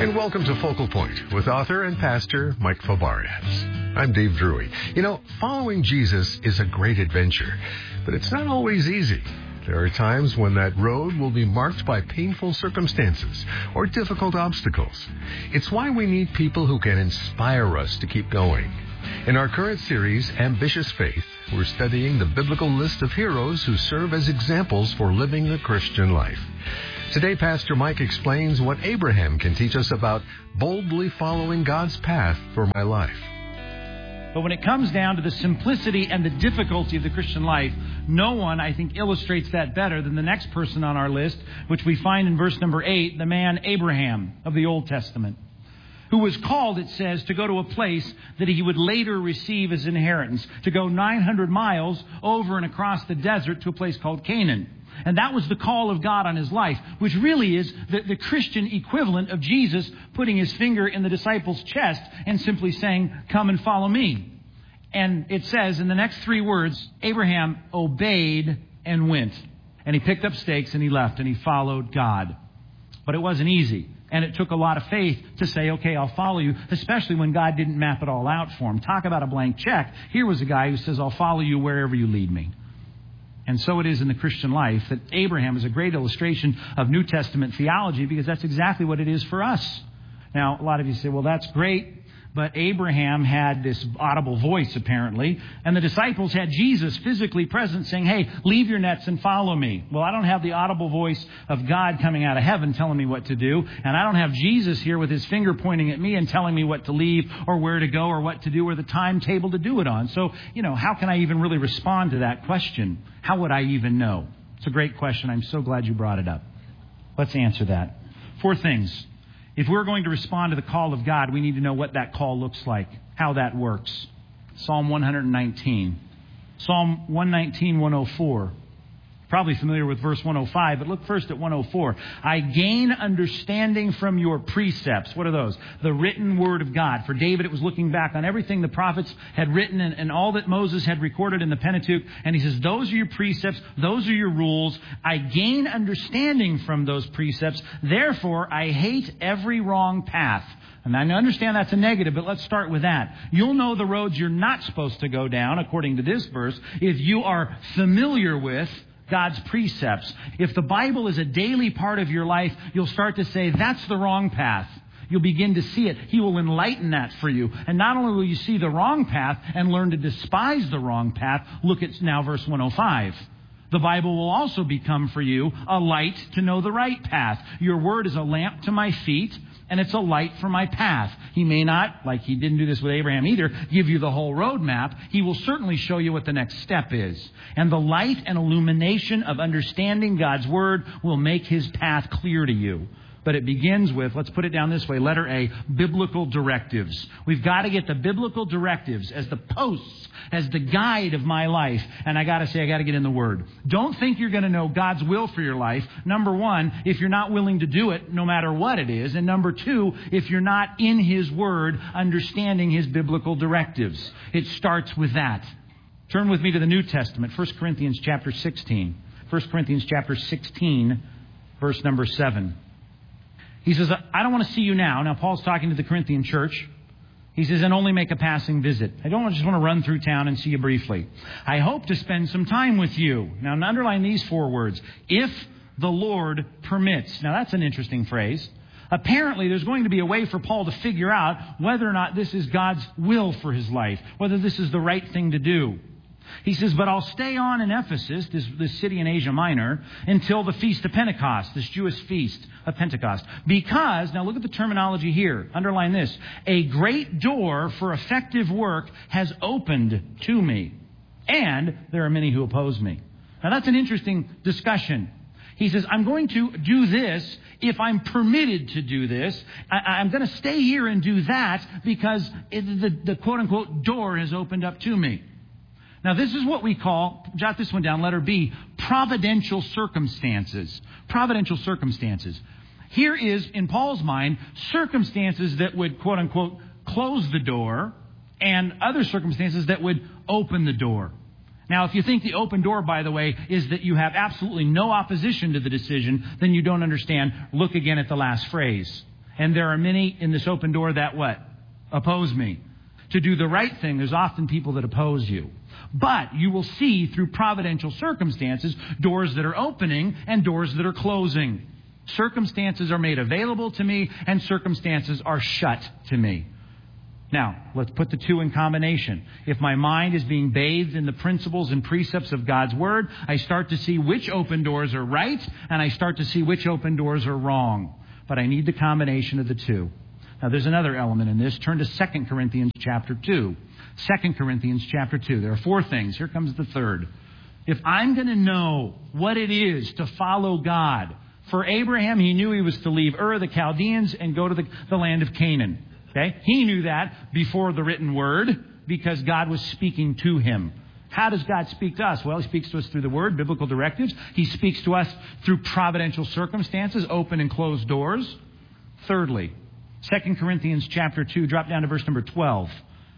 And welcome to Focal Point with author and pastor Mike Fabarians. I'm Dave Drury. You know, following Jesus is a great adventure, but it's not always easy. There are times when that road will be marked by painful circumstances or difficult obstacles. It's why we need people who can inspire us to keep going. In our current series, Ambitious Faith, we're studying the biblical list of heroes who serve as examples for living the Christian life. Today, Pastor Mike explains what Abraham can teach us about boldly following God's path for my life. But when it comes down to the simplicity and the difficulty of the Christian life, no one, I think, illustrates that better than the next person on our list, which we find in verse number 8, the man Abraham of the Old Testament, who was called, it says, to go to a place that he would later receive as inheritance, to go 900 miles over and across the desert to a place called Canaan. And that was the call of God on his life, which really is the Christian equivalent of Jesus putting his finger in the disciples' chest and simply saying, "Come and follow me." And it says in the next three words, Abraham obeyed and went. And he picked up stakes and he left and he followed God. But it wasn't easy. And it took a lot of faith to say, okay, I'll follow you, especially when God didn't map it all out for him. Talk about a blank check. Here was a guy who says, I'll follow you wherever you lead me. And so it is in the Christian life that Abraham is a great illustration of New Testament theology, because that's exactly what it is for us. Now, a lot of you say, well, that's great, but Abraham had this audible voice, apparently, and the disciples had Jesus physically present saying, hey, leave your nets and follow me. Well, I don't have the audible voice of God coming out of heaven telling me what to do, and I don't have Jesus here with his finger pointing at me and telling me what to leave or where to go or what to do or the timetable to do it on. So, how can I even really respond to that question? How would I even know? It's a great question. I'm so glad you brought it up. Let's answer that. 4 things. If we're going to respond to the call of God, we need to know what that call looks like, how that works. Psalm 119. Psalm 119, 104. Probably familiar with verse 105, but look first at 104. I gain understanding from your precepts. What are those? The written word of God. For David, it was looking back on everything the prophets had written and all that Moses had recorded in the Pentateuch. And he says, those are your precepts. Those are your rules. I gain understanding from those precepts. Therefore, I hate every wrong path. And I understand that's a negative, but let's start with that. You'll know the roads you're not supposed to go down, according to this verse, if you are familiar with God's precepts. If the Bible is a daily part of your life, you'll start to say, that's the wrong path. You'll begin to see it. He will enlighten that for you. And not only will you see the wrong path and learn to despise the wrong path, look at now verse 105. The Bible will also become for you a light to know the right path. Your word is a lamp to my feet, and it's a light for my path. He may not, like he didn't do this with Abraham either, give you the whole roadmap. He will certainly show you what the next step is. And the light and illumination of understanding God's word will make his path clear to you. But it begins with, let's put it down this way, letter A, biblical directives. We've got to get the biblical directives as the posts, as the guide of my life. And I got to say, I got to get in the Word. Don't think you're going to know God's will for your life. Number one, if you're not willing to do it, no matter what it is. And number two, if you're not in His Word, understanding His biblical directives. It starts with that. Turn with me to the New Testament, 1 Corinthians chapter 16. 1 Corinthians chapter 16, verse number 7. He says, I don't want to see you now. Now, Paul's talking to the Corinthian church. He says, and only make a passing visit. I don't just want to run through town and see you briefly. I hope to spend some time with you. Now, underline these 4 words. If the Lord permits. Now, that's an interesting phrase. Apparently, there's going to be a way for Paul to figure out whether or not this is God's will for his life, whether this is the right thing to do. He says, but I'll stay on in Ephesus, this city in Asia Minor, until the Feast of Pentecost, this Jewish feast of Pentecost. Because, now look at the terminology here, underline this, a great door for effective work has opened to me, and there are many who oppose me. Now that's an interesting discussion. He says, I'm going to do this if I'm permitted to do this. I'm going to stay here and do that because the quote-unquote door has opened up to me. Now, this is what we call, jot this one down, letter B, providential circumstances. Providential circumstances. Here is, in Paul's mind, circumstances that would, quote unquote, close the door, and other circumstances that would open the door. Now, if you think the open door, by the way, is that you have absolutely no opposition to the decision, then you don't understand. Look again at the last phrase. And there are many in this open door that what? Oppose me. To do the right thing, there's often people that oppose you. But you will see through providential circumstances doors that are opening and doors that are closing. Circumstances are made available to me and circumstances are shut to me. Now, let's put the two in combination. If my mind is being bathed in the principles and precepts of God's Word, I start to see which open doors are right and I start to see which open doors are wrong. But I need the combination of the two. Now, there's another element in this. Turn to 2 Corinthians chapter 2. 2 Corinthians chapter 2. There are four things. Here comes the third. If I'm going to know what it is to follow God, for Abraham, he knew he was to leave Ur of the Chaldeans and go to the land of Canaan. Okay? He knew that before the written word because God was speaking to him. How does God speak to us? Well, He speaks to us through the Word, biblical directives. He speaks to us through providential circumstances, open and closed doors. Thirdly, 2 Corinthians chapter 2, drop down to verse number 12.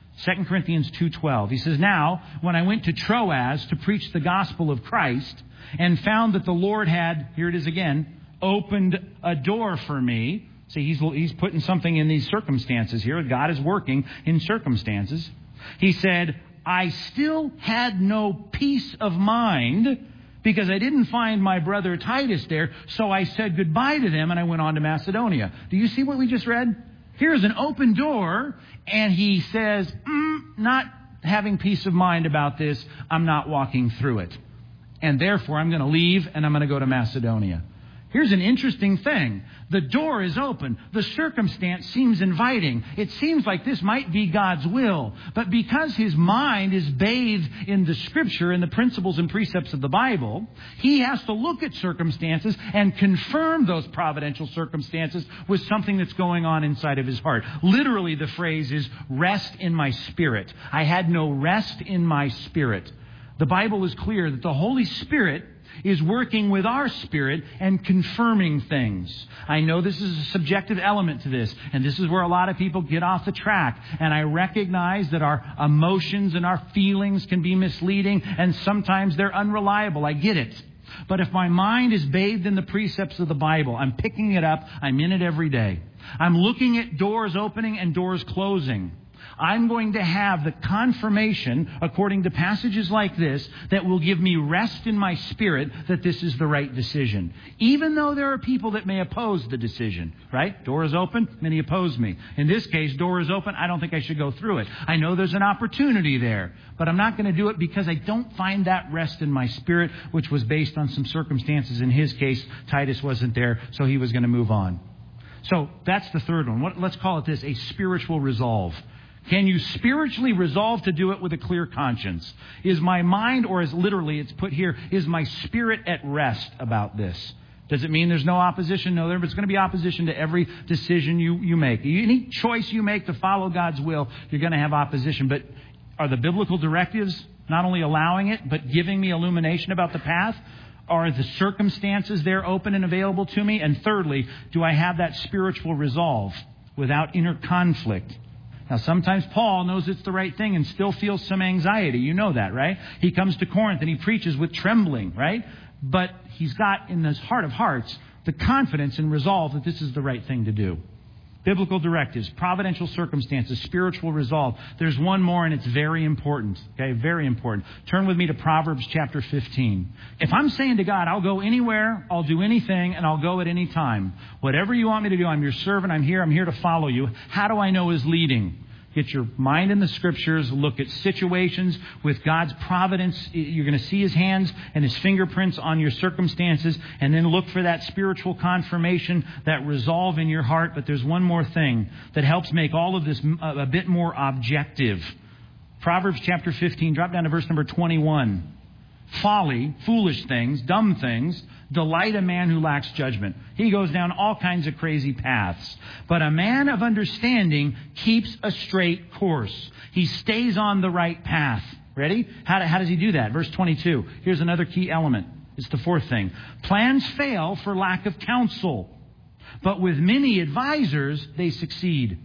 2 Corinthians 2:12. He says, "Now, when I went to Troas to preach the gospel of Christ and found that the Lord had," here it is again, "opened a door for me." See, he's putting something in these circumstances here. God is working in circumstances. He said, "I still had no peace of mind because I didn't find my brother Titus there, so I said goodbye to them and I went on to Macedonia." Do you see what we just read? Here's an open door, and he says, not having peace of mind about this, I'm not walking through it. And therefore, I'm going to leave and I'm going to go to Macedonia. Here's an interesting thing. The door is open. The circumstance seems inviting. It seems like this might be God's will. But because his mind is bathed in the Scripture and the principles and precepts of the Bible, he has to look at circumstances and confirm those providential circumstances with something that's going on inside of his heart. Literally, the phrase is, "rest in my spirit." I had no rest in my spirit. The Bible is clear that the Holy Spirit is working with our spirit and confirming things. I know this is a subjective element to this, and this is where a lot of people get off the track. And I recognize that our emotions and our feelings can be misleading, and sometimes they're unreliable. I get it. But if my mind is bathed in the precepts of the Bible, I'm picking it up, I'm in it every day. I'm looking at doors opening and doors closing. I'm going to have the confirmation, according to passages like this, that will give me rest in my spirit that this is the right decision. Even though there are people that may oppose the decision, right? Door is open, many oppose me. In this case, door is open, I don't think I should go through it. I know there's an opportunity there, but I'm not going to do it because I don't find that rest in my spirit, which was based on some circumstances. In his case, Titus wasn't there, so he was going to move on. So that's the third one. Let's call it this, a spiritual resolve. Can you spiritually resolve to do it with a clear conscience? Is my mind, or as literally it's put here, is my spirit at rest about this? Does it mean there's no opposition? No, there's going to be opposition to every decision you make. Any choice you make to follow God's will, you're going to have opposition. But are the biblical directives not only allowing it, but giving me illumination about the path? Are the circumstances there open and available to me? And thirdly, do I have that spiritual resolve without inner conflict? Now, sometimes Paul knows it's the right thing and still feels some anxiety. You know that, right? He comes to Corinth and he preaches with trembling, right? But he's got in his heart of hearts the confidence and resolve that this is the right thing to do. Biblical directives, providential circumstances, spiritual resolve. There's one more, and it's very important. Okay, very important. Turn with me to Proverbs chapter 15. If I'm saying to God, I'll go anywhere, I'll do anything, and I'll go at any time. Whatever you want me to do, I'm your servant, I'm here to follow you. How do I know His leading? Get your mind in the Scriptures. Look at situations with God's providence. You're going to see His hands and His fingerprints on your circumstances. And then look for that spiritual confirmation, that resolve in your heart. But there's one more thing that helps make all of this a bit more objective. Proverbs chapter 15, drop down to verse number 21. Folly, foolish things, dumb things, delight a man who lacks judgment. He goes down all kinds of crazy paths. But a man of understanding keeps a straight course. He stays on the right path. Ready? How does he do that? Verse 22. Here's another key element. It's the fourth thing. Plans fail for lack of counsel, but with many advisors, they succeed.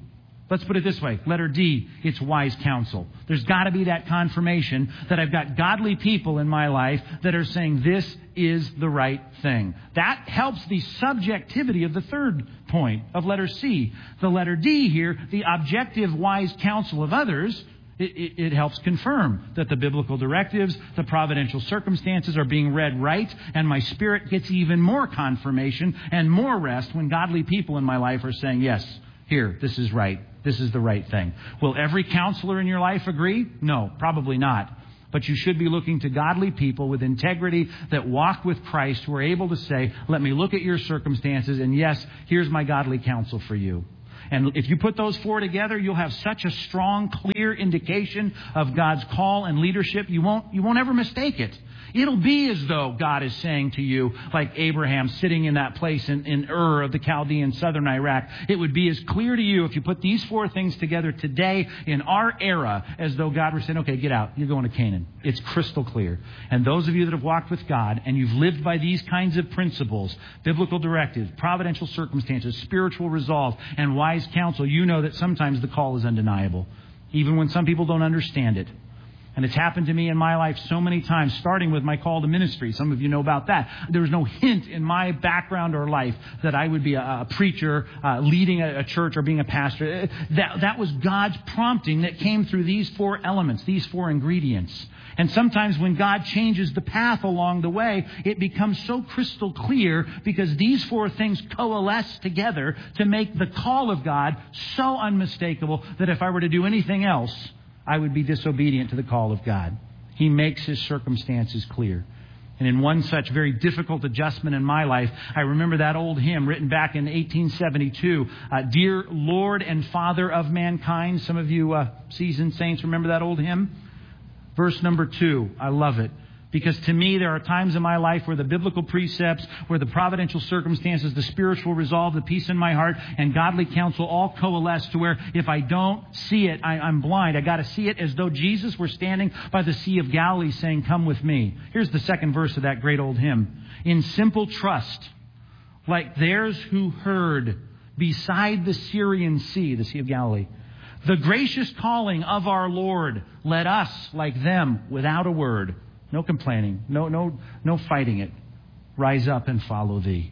Let's put it this way. Letter D, it's wise counsel. There's got to be that confirmation that I've got godly people in my life that are saying this is the right thing. That helps the subjectivity of the third point of letter C. The letter D here, the objective wise counsel of others, it helps confirm that the biblical directives, the providential circumstances are being read right, and my spirit gets even more confirmation and more rest when godly people in my life are saying, yes, here, this is right. This is the right thing. Will every counselor in your life agree? No, probably not. But you should be looking to godly people with integrity that walk with Christ who are able to say, let me look at your circumstances, and yes, here's my godly counsel for you. And if you put those four together, you'll have such a strong, clear indication of God's call and leadership, you won't ever mistake it. It'll be as though God is saying to you, like Abraham sitting in that place in Ur of the Chaldean, southern Iraq. It would be as clear to you if you put these four things together today in our era as though God were saying, okay, get out. You're going to Canaan. It's crystal clear. And those of you that have walked with God and you've lived by these kinds of principles, biblical directives, providential circumstances, spiritual resolve, and wise counsel, you know that sometimes the call is undeniable, even when some people don't understand it. And it's happened to me in my life so many times, starting with my call to ministry. Some of you know about that. There was no hint in my background or life that I would be a preacher, leading a church or being a pastor. That was God's prompting that came through these four elements, these four ingredients. And sometimes when God changes the path along the way, it becomes so crystal clear because these four things coalesce together to make the call of God so unmistakable that if I were to do anything else, I would be disobedient to the call of God. He makes His circumstances clear. And in one such very difficult adjustment in my life, I remember that old hymn written back in 1872, Dear Lord and Father of Mankind. Some of you seasoned saints remember that old hymn? Verse number 2, I love it. Because to me, there are times in my life where the biblical precepts, where the providential circumstances, the spiritual resolve, the peace in my heart, and godly counsel all coalesce to where if I don't see it, I'm blind. I got to see it as though Jesus were standing by the Sea of Galilee saying, come with me. Here's the second verse of that great old hymn. In simple trust, like theirs who heard beside the Syrian Sea, the Sea of Galilee, the gracious calling of our Lord, let us, like them, without a word, no complaining, no fighting it, rise up and follow thee.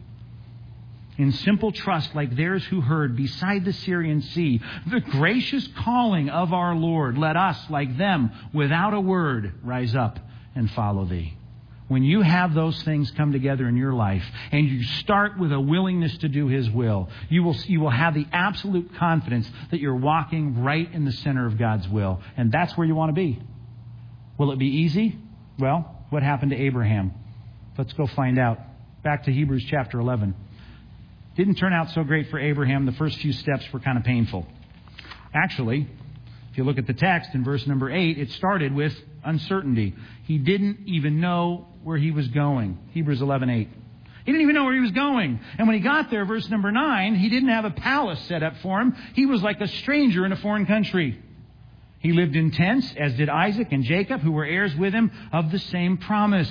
In simple trust, like theirs who heard beside the Syrian Sea, the gracious calling of our Lord, let us, like them, without a word, rise up and follow thee. When you have those things come together in your life and you start with a willingness to do His will, you will have the absolute confidence that you're walking right in the center of God's will. And that's where you want to be. Will it be easy? Well, what happened to Abraham? Let's go find out. Back to Hebrews chapter 11. Didn't turn out so great for Abraham. The first few steps were kind of painful. Actually, if you look at the text in verse number 8, it started with uncertainty. He didn't even know where he was going. Hebrews 11:8. He didn't even know where he was going. And when he got there, verse number 9, he didn't have a palace set up for him. He was like a stranger in a foreign country. He lived in tents, as did Isaac and Jacob, who were heirs with him of the same promise.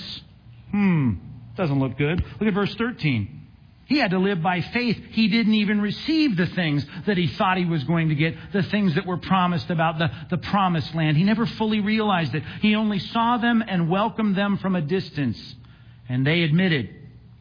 Doesn't look good. Look at verse 13. He had to live by faith. He didn't even receive the things that he thought he was going to get, the things that were promised about the promised land. He never fully realized it. He only saw them and welcomed them from a distance. And they admitted,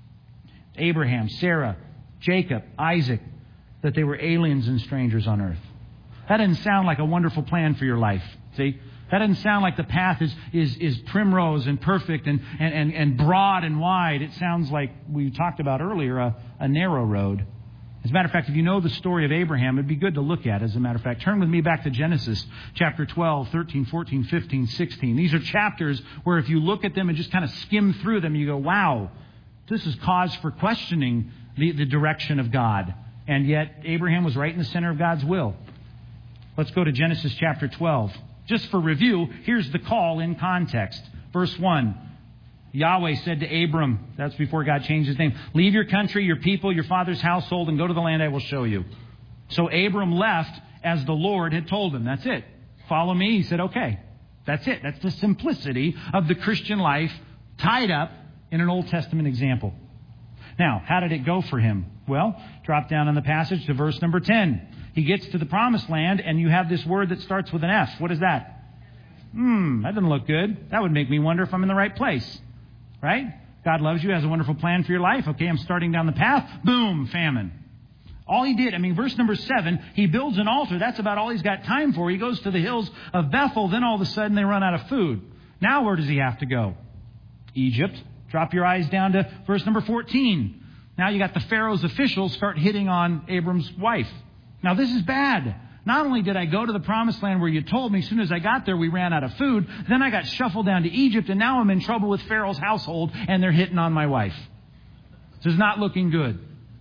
Abraham, Sarah, Jacob, Isaac, that they were aliens and strangers on earth. That doesn't sound like a wonderful plan for your life. See? That doesn't sound like the path is primrose and perfect and broad and wide. It sounds like we talked about earlier, a narrow road. As a matter of fact, if you know the story of Abraham, it'd be good to look at, as a matter of fact. Turn with me back to Genesis chapter 12, 13, 14, 15, 16. These are chapters where if you look at them and just kind of skim through them, you go, wow, this is cause for questioning the direction of God. And yet Abraham was right in the center of God's will. Let's go to Genesis chapter 12. Just for review, here's the call in context. Verse 1. Yahweh said to Abram, that's before God changed his name, leave your country, your people, your father's household, and go to the land I will show you. So Abram left as the Lord had told him. That's it. Follow me. He said, okay. That's it. That's the simplicity of the Christian life tied up in an Old Testament example. Now, how did it go for him? Well, drop down in the passage to verse number 10. He gets to the promised land, and you have this word that starts with an F. What is that? That doesn't look good. That would make me wonder if I'm in the right place. Right? God loves you, has a wonderful plan for your life. Okay, I'm starting down the path. Boom, famine. All he did, verse number 7, he builds an altar. That's about all he's got time for. He goes to the hills of Bethel. Then all of a sudden they run out of food. Now where does he have to go? Egypt. Drop your eyes down to verse number 14. Now you got the Pharaoh's officials start hitting on Abram's wife. Now this is bad. Not only did I go to the promised land where you told me, as soon as I got there we ran out of food, then I got shuffled down to Egypt, and now I'm in trouble with Pharaoh's household, and they're hitting on my wife. This is not looking good.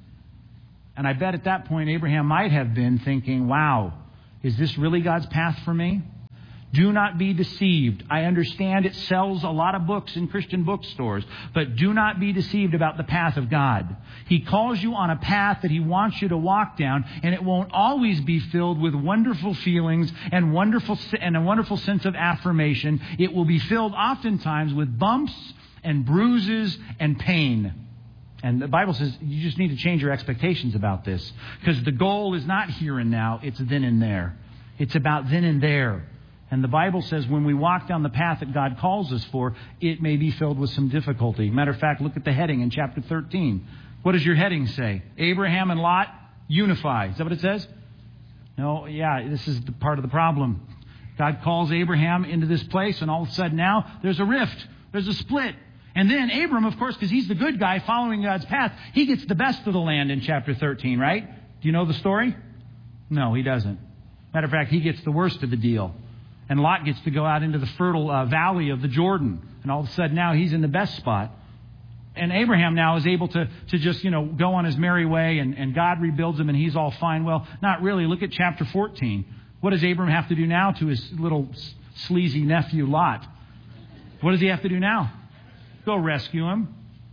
And I bet at that point Abraham might have been thinking, wow, is this really God's path for me? Do not be deceived. I understand it sells a lot of books in Christian bookstores, but do not be deceived about the path of God. He calls you on a path that He wants you to walk down, and it won't always be filled with wonderful feelings and a wonderful sense of affirmation. It will be filled oftentimes with bumps and bruises and pain. And the Bible says you just need to change your expectations about this, because the goal is not here and now, it's then and there. It's about then and there. And the Bible says when we walk down the path that God calls us for, it may be filled with some difficulty. Matter of fact, look at the heading in chapter 13. What does your heading say? Abraham and Lot unify. Is that what it says? No, this is the part of the problem. God calls Abraham into this place, and all of a sudden now there's a rift. There's a split. And then Abram, of course, because he's the good guy following God's path, he gets the best of the land in chapter 13, right? Do you know the story? No, he doesn't. Matter of fact, he gets the worst of the deal. And Lot gets to go out into the fertile valley of the Jordan. And all of a sudden now he's in the best spot. And Abraham now is able to just, go on his merry way, and God rebuilds him and he's all fine. Well, not really. Look at chapter 14. What does Abraham have to do now to his little sleazy nephew Lot? What does he have to do now? Go rescue him.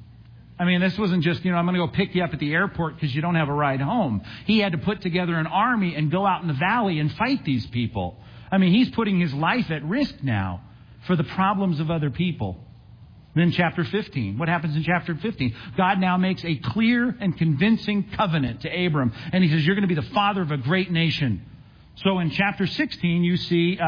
This wasn't just, I'm going to go pick you up at the airport because you don't have a ride home. He had to put together an army and go out in the valley and fight these people. He's putting his life at risk now for the problems of other people. Then chapter 15. What happens in chapter 15? God now makes a clear and convincing covenant to Abram. And He says, you're going to be the father of a great nation. So in chapter 16, you see,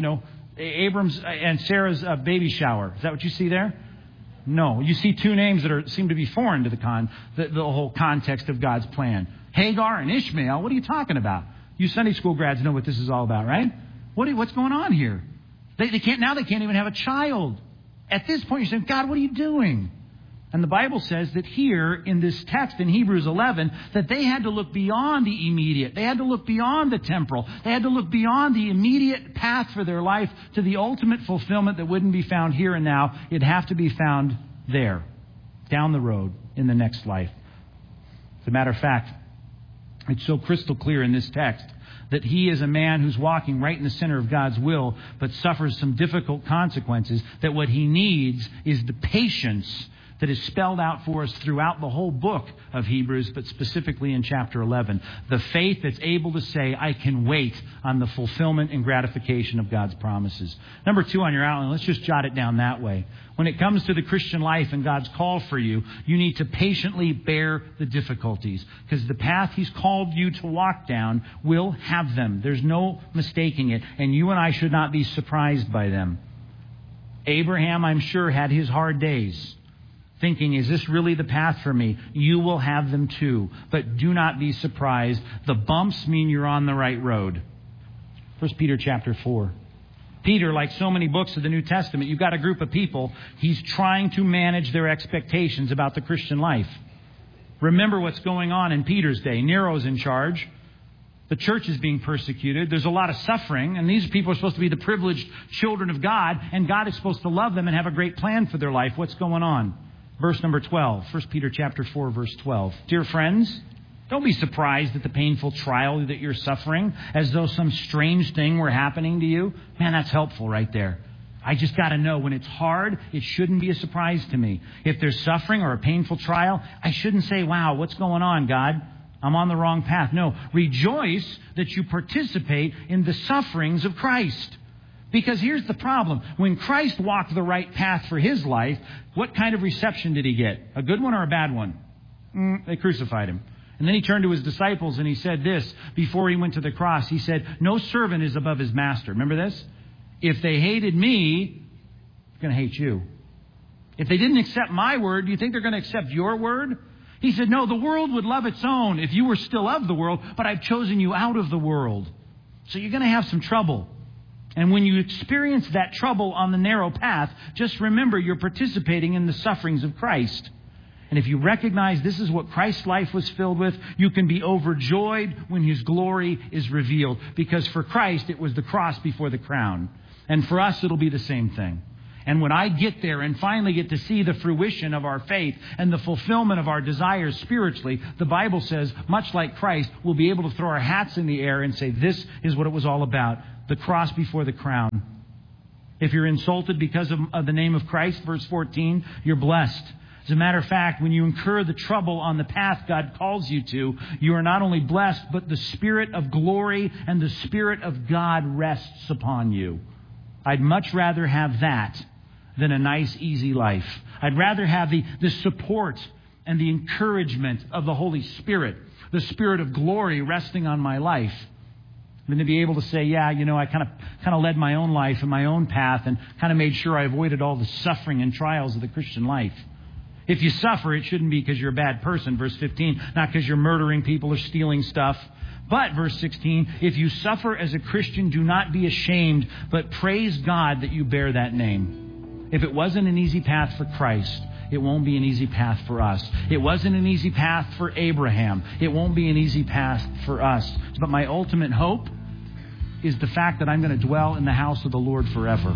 Abram's and Sarah's baby shower. Is that what you see there? No. You see two names that seem to be foreign to the whole context of God's plan. Hagar and Ishmael. What are you talking about? You Sunday school grads know what this is all about, right? What's going on here? They can't even have a child. At this point, you're saying, God, what are you doing? And the Bible says that here in this text in Hebrews 11, that they had to look beyond the immediate. They had to look beyond the temporal. They had to look beyond the immediate path for their life to the ultimate fulfillment that wouldn't be found here and now. It'd have to be found there, down the road, in the next life. As a matter of fact, it's so crystal clear in this text that he is a man who's walking right in the center of God's will, but suffers some difficult consequences, that what he needs is the patience that is spelled out for us throughout the whole book of Hebrews, but specifically in chapter 11. The faith that's able to say, I can wait on the fulfillment and gratification of God's promises. Number 2 on your outline, let's just jot it down that way. When it comes to the Christian life and God's call for you, you need to patiently bear the difficulties, because the path He's called you to walk down will have them. There's no mistaking it, and you and I should not be surprised by them. Abraham, I'm sure, had his hard days, thinking, is this really the path for me? You will have them too. But do not be surprised. The bumps mean you're on the right road. 1 Peter chapter 4. Peter, like so many books of the New Testament, you've got a group of people. He's trying to manage their expectations about the Christian life. Remember what's going on in Peter's day. Nero's in charge. The church is being persecuted. There's a lot of suffering. And these people are supposed to be the privileged children of God. And God is supposed to love them and have a great plan for their life. What's going on? Verse number 12, 1 Peter chapter 4, verse 12. Dear friends, don't be surprised at the painful trial that you're suffering as though some strange thing were happening to you. Man, that's helpful right there. I just got to know when it's hard, it shouldn't be a surprise to me. If there's suffering or a painful trial, I shouldn't say, wow, what's going on, God? I'm on the wrong path. No, rejoice that you participate in the sufferings of Christ. Because here's the problem. When Christ walked the right path for His life, what kind of reception did He get? A good one or a bad one? They crucified Him. And then he turned to his disciples and he said this before he went to the cross. He said, no servant is above his master. Remember this? If they hated me, they're going to hate you. If they didn't accept my word, do you think they're going to accept your word? He said, no, the world would love its own if you were still of the world, but I've chosen you out of the world. So you're going to have some trouble. And when you experience that trouble on the narrow path, just remember you're participating in the sufferings of Christ. And if you recognize this is what Christ's life was filled with, you can be overjoyed when His glory is revealed. Because for Christ, it was the cross before the crown. And for us, it'll be the same thing. And when I get there and finally get to see the fruition of our faith and the fulfillment of our desires spiritually, the Bible says, much like Christ, we'll be able to throw our hats in the air and say, this is what it was all about. The cross before the crown. If you're insulted because of the name of Christ, verse 14, you're blessed. As a matter of fact, when you incur the trouble on the path God calls you to, you are not only blessed, but the Spirit of glory and the Spirit of God rests upon you. I'd much rather have that than a nice, easy life. I'd rather have the support and the encouragement of the Holy Spirit, the Spirit of glory resting on my life, than to be able to say, yeah, I kind of led my own life and my own path and kind of made sure I avoided all the suffering and trials of the Christian life. If you suffer, it shouldn't be because you're a bad person, verse 15, not because you're murdering people or stealing stuff. But, verse 16, if you suffer as a Christian, do not be ashamed, but praise God that you bear that name. If it wasn't an easy path for Christ, it won't be an easy path for us. It wasn't an easy path for Abraham. It won't be an easy path for us. But my ultimate hope is the fact that I'm going to dwell in the house of the Lord forever.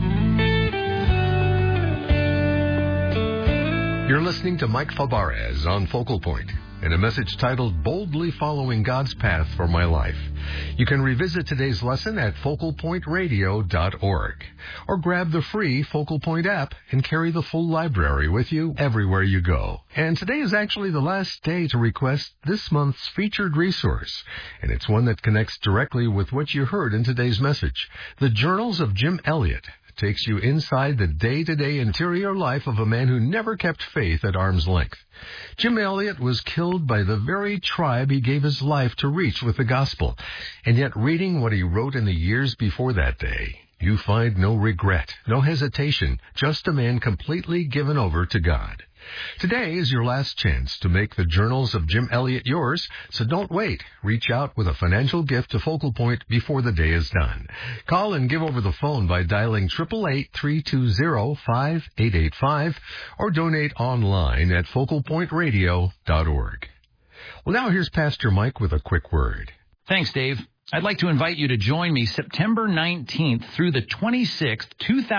You're listening to Mike Fabarez on Focal Point in a message titled Boldly Following God's Path for My Life. You can revisit today's lesson at focalpointradio.org or grab the free Focal Point app and carry the full library with you everywhere you go. And today is actually the last day to request this month's featured resource, and it's one that connects directly with what you heard in today's message. The Journals of Jim Elliot takes you inside the day-to-day interior life of a man who never kept faith at arm's length. Jim Elliot was killed by the very tribe he gave his life to reach with the gospel. And yet, reading what he wrote in the years before that day, you find no regret, no hesitation, just a man completely given over to God. Today is your last chance to make the Journals of Jim Elliot yours, so don't wait. Reach out with a financial gift to Focal Point before the day is done. Call and give over the phone by dialing 888-320-5885 or donate online at focalpointradio.org. Well, now here's Pastor Mike with a quick word. Thanks, Dave. I'd like to invite you to join me September 19th through the 26th,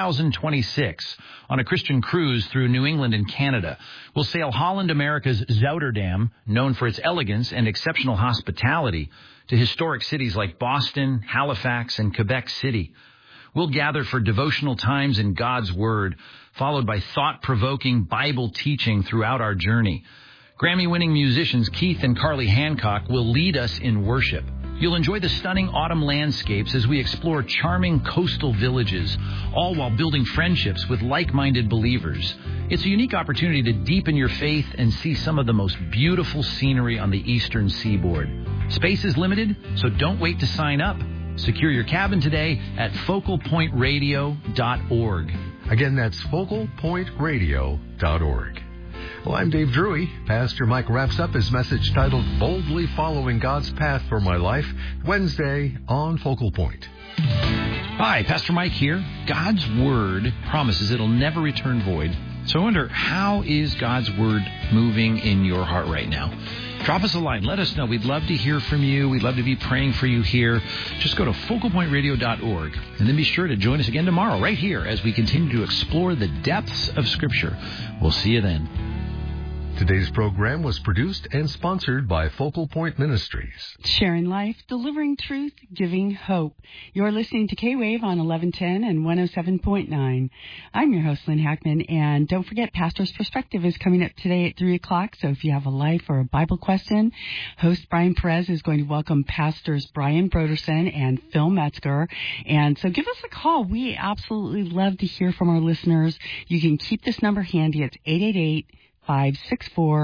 2026, on a Christian cruise through New England and Canada. We'll sail Holland America's Zouterdam, known for its elegance and exceptional hospitality, to historic cities like Boston, Halifax, and Quebec City. We'll gather for devotional times in God's Word, followed by thought-provoking Bible teaching throughout our journey. Grammy-winning musicians Keith and Carly Hancock will lead us in worship. You'll enjoy the stunning autumn landscapes as we explore charming coastal villages, all while building friendships with like-minded believers. It's a unique opportunity to deepen your faith and see some of the most beautiful scenery on the eastern seaboard. Space is limited, so don't wait to sign up. Secure your cabin today at focalpointradio.org. Again, that's focalpointradio.org. Well, I'm Dave Drury. Pastor Mike wraps up his message titled Boldly Following God's Path for My Life, Wednesday on Focal Point. Hi, Pastor Mike here. God's Word promises it'll never return void. So I wonder, how is God's Word moving in your heart right now? Drop us a line. Let us know. We'd love to hear from you. We'd love to be praying for you here. Just go to focalpointradio.org and then be sure to join us again tomorrow right here as we continue to explore the depths of Scripture. We'll see you then. Today's program was produced and sponsored by Focal Point Ministries. Sharing life, delivering truth, giving hope. You're listening to K-Wave on 1110 and 107.9. I'm your host, Lynn Hackman, and don't forget, Pastor's Perspective is coming up today at 3 o'clock, so if you have a life or a Bible question, host Brian Perez is going to welcome Pastors Brian Broderson and Phil Metzger, and so give us a call. We absolutely love to hear from our listeners. You can keep this number handy. It's 888-564-6363.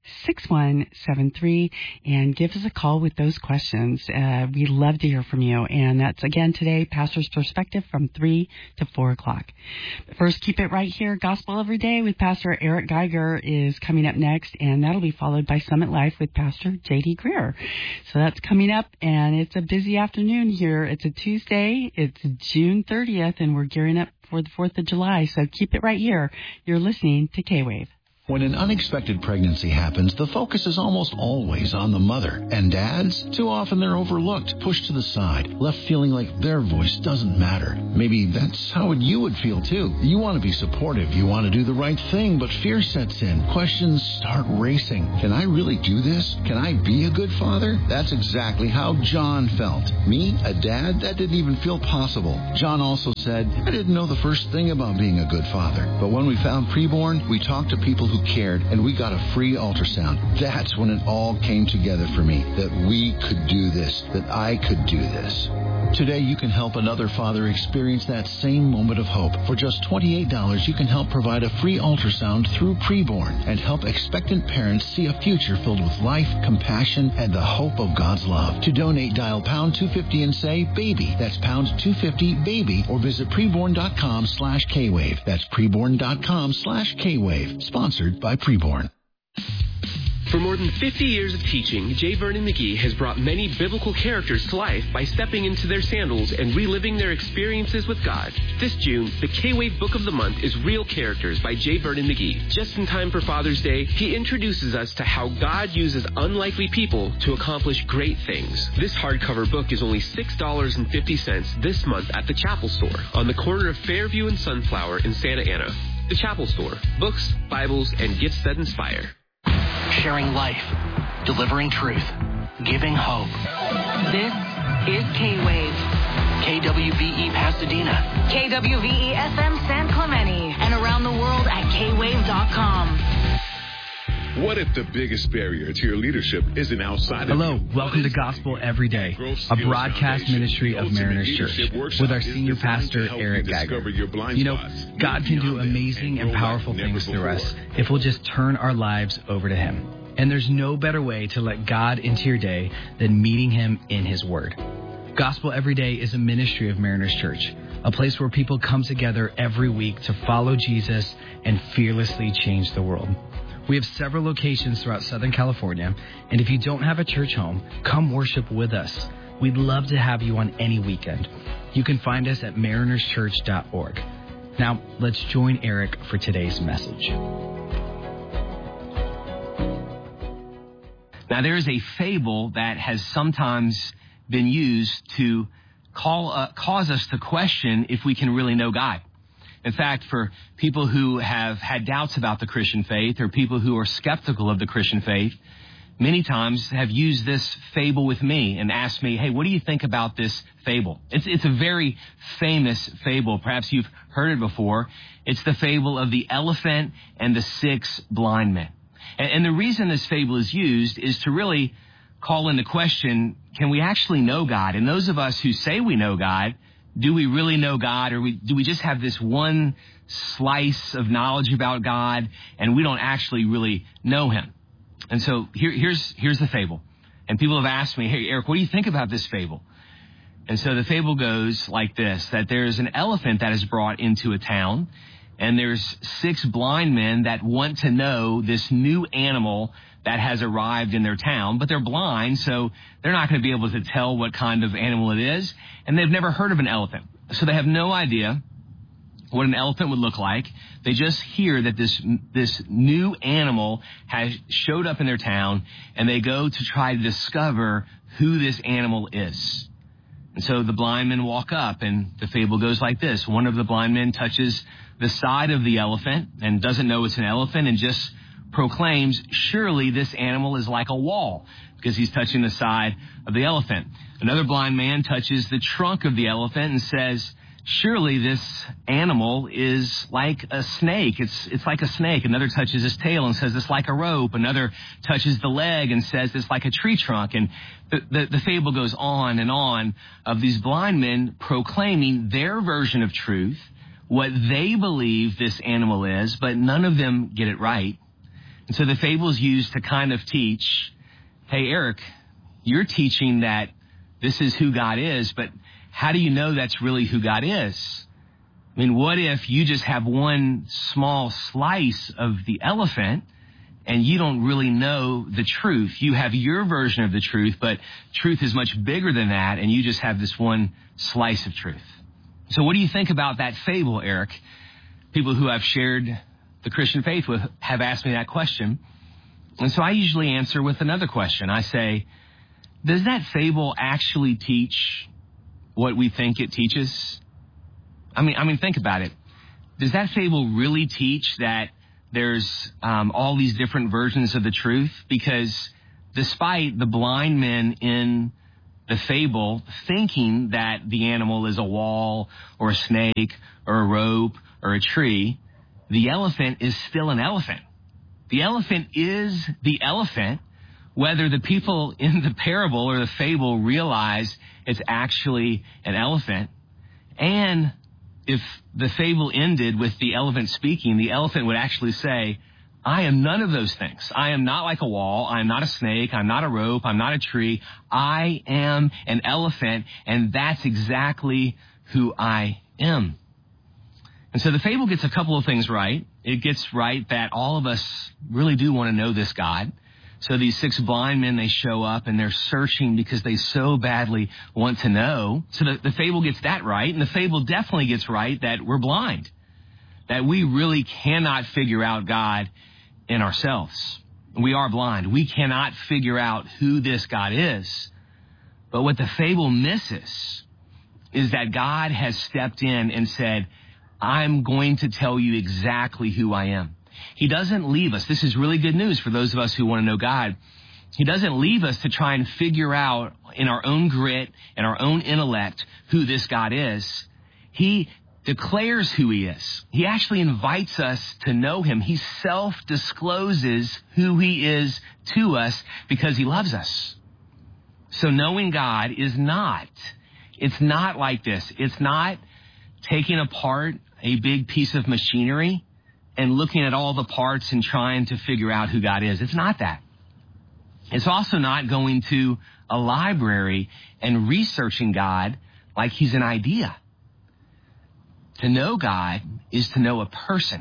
6173 and give us a call with those questions. We'd love to hear from you. And that's, again, today, Pastor's Perspective from 3 to 4 o'clock. First, keep it right here. Gospel Every Day with Pastor Eric Geiger is coming up next, and that'll be followed by Summit Life with Pastor J.D. Greer. So that's coming up, and it's a busy afternoon here. It's a Tuesday. It's June 30th, and we're gearing up for the 4th of July. So keep it right here. You're listening to K-Wave. When an unexpected pregnancy happens, the focus is almost always on the mother. And dads, too often they're overlooked, pushed to the side, left feeling like their voice doesn't matter. Maybe that's how you would feel too. You want to be supportive, you want to do the right thing, but fear sets in. Questions start racing. Can I really do this? Can I be a good father? That's exactly how John felt. Me, a dad? That didn't even feel possible. John also said, I didn't know the first thing about being a good father. But when we found Preborn, we talked to people who cared, and we got a free ultrasound. That's when it all came together for me, that we could do this, that I could do this. Today, you can help another father experience that same moment of hope. For just $28, you can help provide a free ultrasound through Preborn and help expectant parents see a future filled with life, compassion, and the hope of God's love. To donate, dial pound 250 and say baby. That's pound 250 baby, or visit preborn.com/Kwave. That's preborn.com/Kwave. Sponsored by Preborn. For more than 50 years of teaching, J. Vernon McGee has brought many biblical characters to life by stepping into their sandals and reliving their experiences with God. This June, the K-Wave Book of the Month is Real Characters by J. Vernon McGee. Just in time for Father's Day, he introduces us to how God uses unlikely people to accomplish great things. This hardcover book is only $6.50 this month at the Chapel Store on the corner of Fairview and Sunflower in Santa Ana. The Chapel Store. Books, Bibles, and gifts that inspire. Sharing life, delivering truth, giving hope. This is K-Wave. KWVE Pasadena. KWVE FM San Clemente. And around the world at kwave.com. What if the biggest barrier to your leadership isn't outside of you? Hello, welcome to Gospel Every Day, a broadcast ministry of Mariners Church, with our senior pastor, Eric Geiger. You know, God can do amazing and powerful things through us if we'll just turn our lives over to Him. And there's no better way to let God into your day than meeting Him in His Word. Gospel Every Day is a ministry of Mariners Church, a place where people come together every week to follow Jesus and fearlessly change the world. We have several locations throughout Southern California, and if you don't have a church home, come worship with us. We'd love to have you on any weekend. You can find us at marinerschurch.org. Now, let's join Eric for today's message. Now, there is a fable that has sometimes been used to cause us to question if we can really know God. In fact, for people who have had doubts about the Christian faith or people who are skeptical of the Christian faith, many times have used this fable with me and asked me, hey, what do you think about this fable? It's a very famous fable. Perhaps you've heard it before. It's the fable of the elephant and the 6 blind men. And the reason this fable is used is to really call into question, can we actually know God? And those of us who say we know God, do we really know God, or do we just have this one slice of knowledge about God and we don't actually really know Him? And so here's the fable. And people have asked me, hey, Eric, what do you think about this fable? And so the fable goes like this, that there's an elephant that is brought into a town, and there's 6 blind men that want to know this new animal that has arrived in their town, but they're blind, so they're not going to be able to tell what kind of animal it is, and they've never heard of an elephant. So they have no idea what an elephant would look like. They just hear that this new animal has showed up in their town, and they go to try to discover who this animal is. And so the blind men walk up, and the fable goes like this. One of the blind men touches the side of the elephant and doesn't know it's an elephant and just proclaims, surely this animal is like a wall, because he's touching the side of the elephant. Another blind man touches the trunk of the elephant and says, surely this animal is like a snake. It's like a snake. Another touches his tail and says it's like a rope. Another touches the leg and says it's like a tree trunk. And the fable goes on and on of these blind men proclaiming their version of truth, what they believe this animal is, but none of them get it right. And so the fable is used to kind of teach, hey, Eric, you're teaching that this is who God is, but how do you know that's really who God is? I mean, what if you just have one small slice of the elephant and you don't really know the truth? You have your version of the truth, but truth is much bigger than that, and you just have this one slice of truth. So what do you think about that fable, Eric? People who I've shared the Christian faith with have asked me that question. And so I usually answer with another question. I say, does that fable actually teach what we think it teaches? I mean, think about it. Does that fable really teach that there's all these different versions of the truth? Because despite the blind men in the fable thinking that the animal is a wall or a snake or a rope or a tree, the elephant is still an elephant. The elephant is the elephant, whether the people in the parable or the fable realize it's actually an elephant. And if the fable ended with the elephant speaking, the elephant would actually say, I am none of those things. I am not like a wall. I am not a snake. I'm not a rope. I'm not a tree. I am an elephant, and that's exactly who I am. And so the fable gets a couple of things right. It gets right that all of us really do want to know this God. So these 6 blind men, they show up and they're searching because they so badly want to know. So the fable gets that right. And the fable definitely gets right that we're blind, that we really cannot figure out God in ourselves. We are blind. We cannot figure out who this God is. But what the fable misses is that God has stepped in and said, I'm going to tell you exactly who I am. He doesn't leave us. This is really good news for those of us who want to know God. He doesn't leave us to try and figure out in our own grit and our own intellect who this God is. He declares who he is. He actually invites us to know him. He self-discloses who he is to us because he loves us. So knowing God is not, it's not like this. It's not taking apart a big piece of machinery and looking at all the parts and trying to figure out who God is. It's not that. It's also not going to a library and researching God like he's an idea. To know God is to know a person.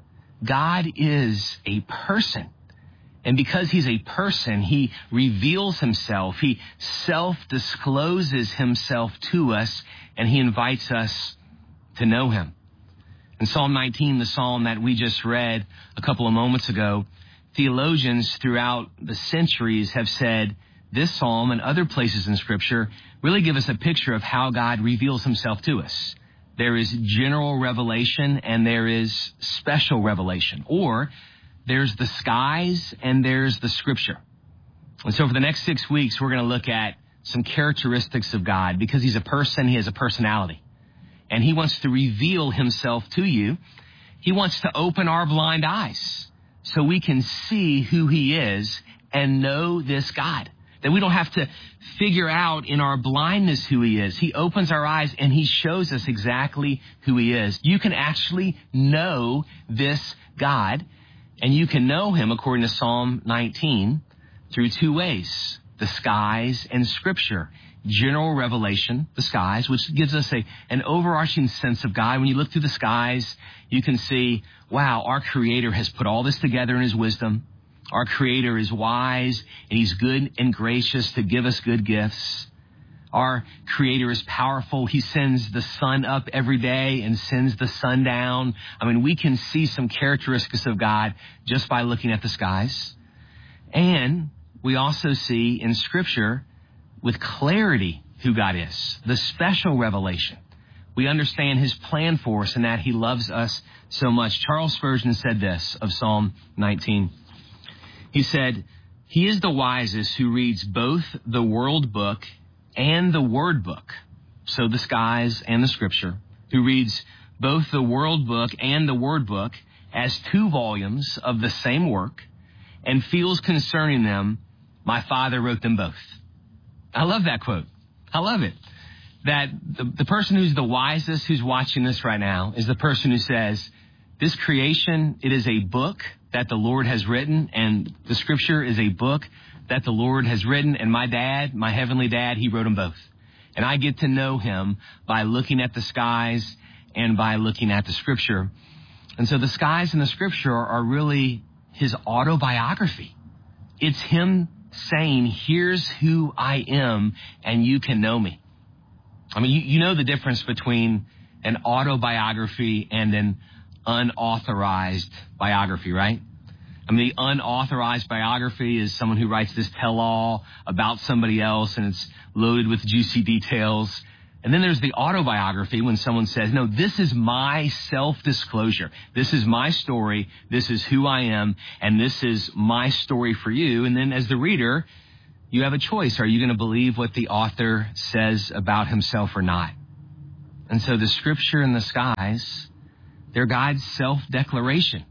God is a person. And because he's a person, he reveals himself. He self-discloses himself to us, and he invites us to know him. In Psalm 19, the psalm that we just read a couple of moments ago, theologians throughout the centuries have said this psalm and other places in Scripture really give us a picture of how God reveals himself to us. There is general revelation and there is special revelation. Or there's the skies and there's the Scripture. And so for the next 6 weeks, we're going to look at some characteristics of God. Because he's a person, he has a personality. And he wants to reveal himself to you. He wants to open our blind eyes so we can see who he is and know this God. That we don't have to figure out in our blindness who he is. He opens our eyes and he shows us exactly who he is. You can actually know this God, and you can know him, according to Psalm 19, through 2 ways: the skies and Scripture. General revelation, the skies, which gives us an overarching sense of God. When you look through the skies, you can see, wow, our Creator has put all this together in his wisdom. Our Creator is wise, and he's good and gracious to give us good gifts. Our Creator is powerful. He sends the sun up every day and sends the sun down. I mean, we can see some characteristics of God just by looking at the skies. And we also see in Scripture with clarity who God is, the special revelation. We understand his plan for us and that he loves us so much. Charles Spurgeon said this of Psalm 19. He said, he is the wisest who reads both the world book and the word book, so the skies and the Scripture, who reads both the world book and the word book as 2 volumes of the same work and feels concerning them, my Father wrote them both. I love that quote. I love it. That the person who's the wisest, who's watching this right now, is the person who says, this creation, it is a book that the Lord has written, and the Scripture is a book that the Lord has written, and my dad, my heavenly dad, he wrote them both. And I get to know him by looking at the skies and by looking at the Scripture. And so the skies and the Scripture are really his autobiography. It's him saying, here's who I am, and you can know me. I mean, you know the difference between an autobiography and an unauthorized biography, right? I mean, the unauthorized biography is someone who writes this tell-all about somebody else, and it's loaded with juicy details. And then there's the autobiography when someone says, no, this is my self-disclosure. This is my story. This is who I am, and this is my story for you. And then as the reader, you have a choice. Are you going to believe what the author says about himself or not? And so the Scripture and the skies, they're God's self-declaration.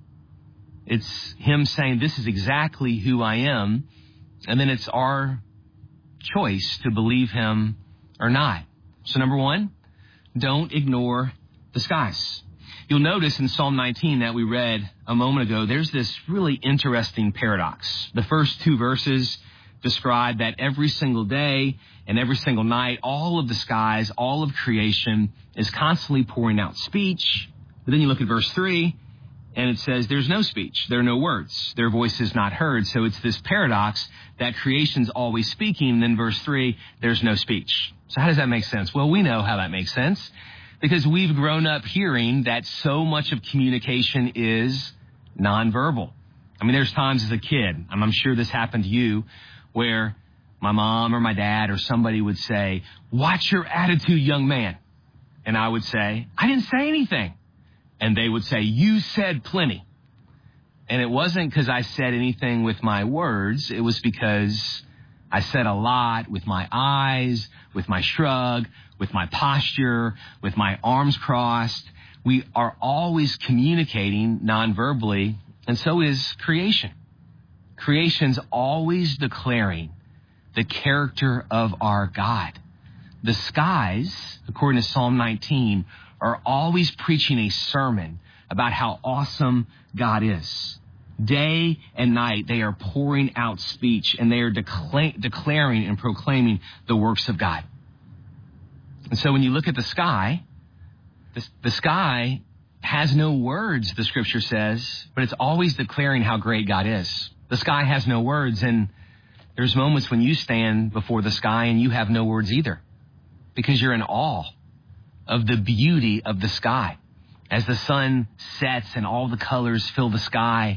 It's him saying, this is exactly who I am. And then it's our choice to believe him or not. So number one, don't ignore the skies. You'll notice in Psalm 19 that we read a moment ago, there's this really interesting paradox. The first two verses describe that every single day and every single night, all of the skies, all of creation is constantly pouring out speech. But then you look at verse 3, and it says there's no speech. There are no words. Their voice is not heard. So it's this paradox that creation's always speaking. And then verse 3, there's no speech. So how does that make sense? Well, we know how that makes sense because we've grown up hearing that so much of communication is nonverbal. I mean, there's times as a kid, and I'm sure this happened to you, where my mom or my dad or somebody would say, watch your attitude, young man. And I would say, I didn't say anything. And they would say, you said plenty. And it wasn't because I said anything with my words. It was because I said a lot with my eyes, with my shrug, with my posture, with my arms crossed. We are always communicating non-verbally, and so is creation. Creation's always declaring the character of our God. The skies, according to Psalm 19, are always preaching a sermon about how awesome God is. Day and night, they are pouring out speech, and they are declaring and proclaiming the works of God. And so when you look at the sky, the sky has no words, the Scripture says, but it's always declaring how great God is. The sky has no words, and there's moments when you stand before the sky and you have no words either, because you're in awe of the beauty of the sky. As the sun sets and all the colors fill the sky,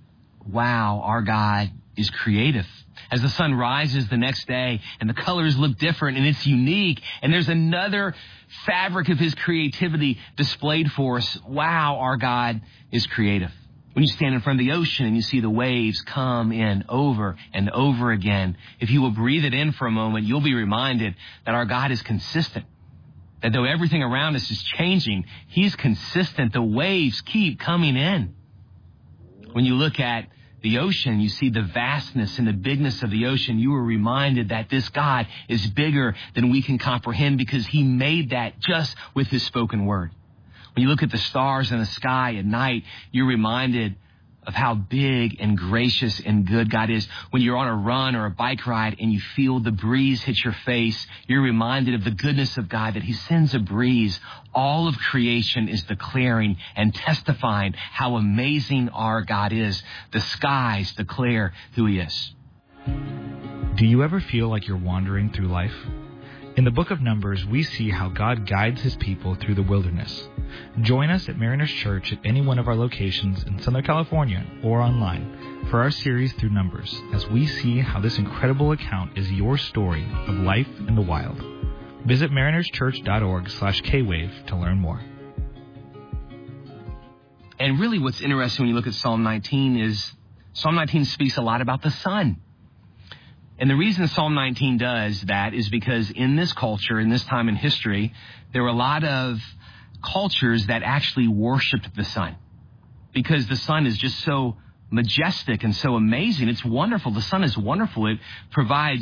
wow, our God is creative. As the sun rises the next day and the colors look different and it's unique and there's another fabric of his creativity displayed for us, wow, our God is creative. When you stand in front of the ocean and you see the waves come in over and over again, if you will breathe it in for a moment, you'll be reminded that our God is consistent. That though everything around us is changing, he's consistent. The waves keep coming in. When you look at the ocean, you see the vastness and the bigness of the ocean. You are reminded that this God is bigger than we can comprehend because he made that just with his spoken word. When you look at the stars in the sky at night, you're reminded of how big and gracious and good God is. When you're on a run or a bike ride and you feel the breeze hit your face, you're reminded of the goodness of God, that he sends a breeze. All of creation is declaring and testifying how amazing our God is. The skies declare who he is. Do you ever feel like you're wandering through life? In the book of Numbers, we see how God guides his people through the wilderness. Join us at Mariners Church at any one of our locations in Southern California or online for our series through Numbers as we see how this incredible account is your story of life in the wild. Visit marinerschurch.org/kwave to learn more. And really what's interesting when you look at Psalm 19 is Psalm 19 speaks a lot about the sun. And the reason Psalm 19 does that is because in this culture, in this time in history, there were a lot of cultures that actually worshiped the sun because the sun is just so majestic and so amazing. It's wonderful. The sun is wonderful. It provides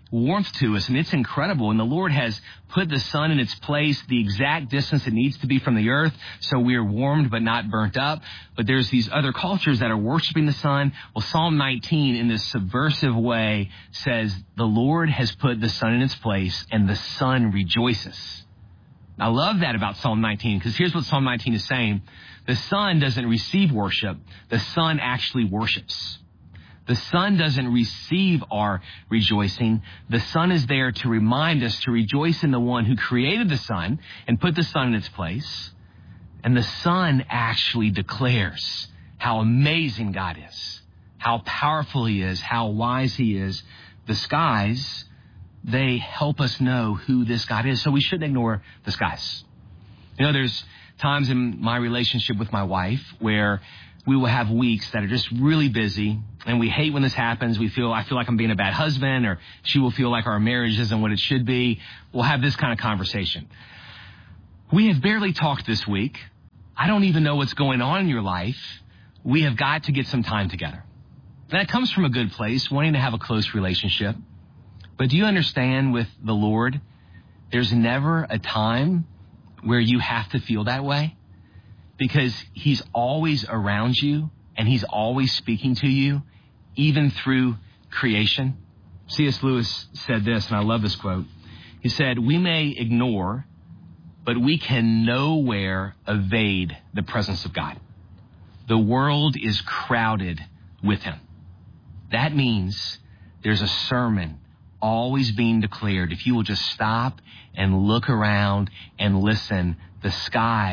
warmth to us, and it's incredible. And the Lord has put the sun in its place, the exact distance it needs to be from the earth, so we are warmed but not burnt up. But there's these other cultures that are worshiping the sun. Well, Psalm 19, in this subversive way, says the Lord has put the sun in its place, and the sun rejoices. I love that about Psalm 19, because here's what Psalm 19 is saying. The sun doesn't receive worship. The sun actually worships. The sun doesn't receive our rejoicing. The sun is there to remind us to rejoice in the one who created the sun and put the sun in its place. And the sun actually declares how amazing God is, how powerful he is, how wise he is. The skies, they help us know who this God is. So we shouldn't ignore the skies. You know, there's times in my relationship with my wife where we will have weeks that are just really busy, and we hate when this happens. I feel like I'm being a bad husband, or she will feel like our marriage isn't what it should be. We'll have this kind of conversation. We have barely talked this week. I don't even know what's going on in your life. We have got to get some time together. That comes from a good place, wanting to have a close relationship. But do you understand, with the Lord, there's never a time where you have to feel that way? Because he's always around you, and he's always speaking to you, even through creation. C.S. Lewis said this, and I love this quote. He said, "We may ignore, but we can nowhere evade the presence of God. The world is crowded with him." That means there's a sermon always being declared. If you will just stop and look around and listen, the sky